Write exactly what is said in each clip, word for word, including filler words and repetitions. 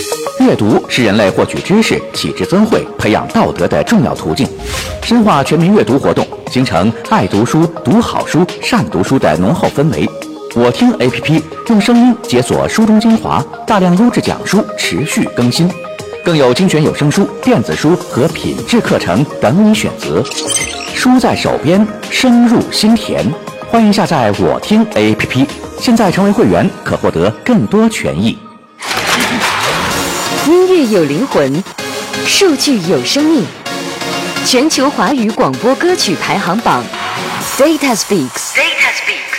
阅读是人类获取知识、启智增慧、培养道德的重要途径。深化全民阅读活动，形成爱读书、读好书、善读书的浓厚氛围。我听 A P P 用声音解锁书中精华，大量优质讲书持续更新，更有精选有声书、电子书和品质课程等你选择。书在手边，深入心田。欢迎下载我听 A P P， 现在成为会员可获得更多权益。 音乐有灵魂，数据有生命。全球华语广播歌曲排行榜 ，Data Speaks。Data Speaks。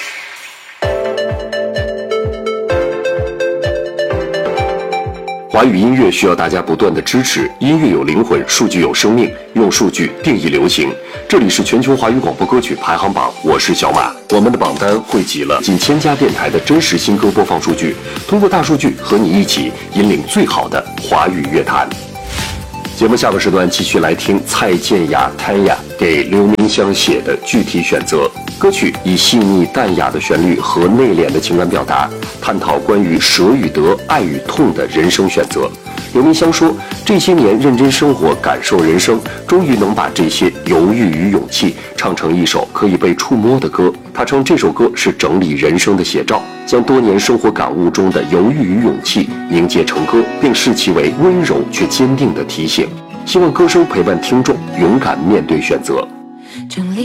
华语音乐需要大家不断的支持，音乐有灵魂，数据有生命，用数据定义流行。这里是全球华语广播歌曲排行榜，我是小马。我们的榜单汇集了近千家电台的真实新歌播放数据，通过大数据和你一起引领最好的华语乐坛。节目下个时段继续来听蔡健雅、谭雅给刘明湘写的具体选择。歌曲以细腻淡雅的旋律和内敛的情感表达，探讨关于舍与得、爱与痛的人生选择。刘明湘说，这些年认真生活、感受人生，终于能把这些犹豫与勇气唱成一首可以被触摸的歌。他称这首歌是整理人生的写照，将多年生活感悟中的犹豫与勇气凝结成歌，并视其为温柔却坚定的提醒。希望歌声陪伴听众勇敢面对选择。